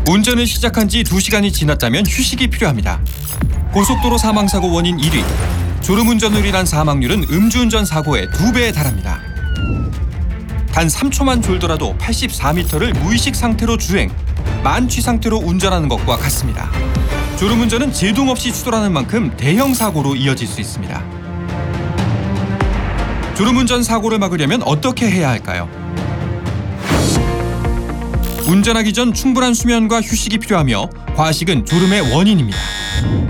운전을 시작한 지 2시간이 지났다면 휴식이 필요합니다. 고속도로 사망사고 원인 1위. 졸음운전으로 인한 사망률은 음주운전 사고의 2배에 달합니다. 단 3초만 졸더라도 84m를 무의식 상태로 주행, 만취 상태로 운전하는 것과 같습니다. 졸음운전은 제동 없이 추돌하는 만큼 대형 사고로 이어질 수 있습니다. 졸음운전 사고를 막으려면 어떻게 해야 할까요? 운전하기 전 충분한 수면과 휴식이 필요하며 과식은 졸음의 원인입니다.